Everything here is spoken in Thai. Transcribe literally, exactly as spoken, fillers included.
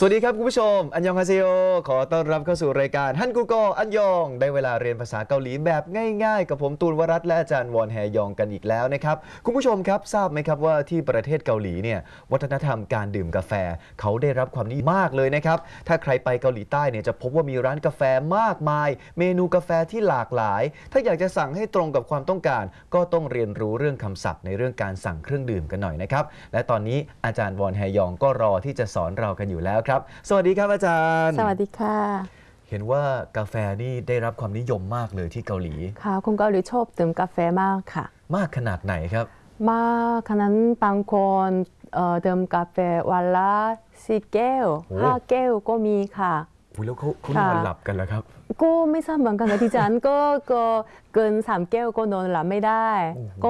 สวัสดีครับคุณผู้ชมอันยองฮาเซโยขอต้อนรับเข้าสู่รายการฮันกูโกอันยองได้เวลาเรียนภาษาเกาหลีแบบง่ายๆกับผมตูนวรัตน์และอาจารย์วอนแฮยองกันอีกแล้วนะครับคุณผู้ชมครับทราบไหมครับว่าที่ประเทศเกาหลีเนี่ยวัฒนธรรมการดื่มกาแฟเขาได้รับความนิยมมากเลยนะครับถ้าใครไปเกาหลีใต้เนี่ยจะพบว่ามีร้านกาแฟมากมายเมนูกาแฟที่หลากหลายถ้าอยากจะสั่งให้ตรงกับความต้องการก็ต้องเรียนรู้เรื่องคำศัพท์ในเรื่องการสั่งเครื่องดื่มกันหน่อยนะครับและตอนนี้อาจารย์วอนแฮยองก็รอที่จะสอนเรากันอยู่แล้วครับสวัสดีครับอาจารย์สวัสดีค่ะเห็นว่ากาแฟนี่ได้รับความนิยมมากเลยที่เกาหลีค่ะคนเกาหลีชอบดื่มกาแฟมากค่ะมากขนาดไหนครับมากขนาดบางคนเอ่อดื่มกาแฟวันละสี่แก้วห้าแก้วก็มีค่ะอุ้ยแล้วเขาเขานอนหลับกันแล้วครับก็ไม่ทราบเหมือนกันนะที่ฉันก็ก็เกินสามแก้วก็นอนหลับไม่ได้ก็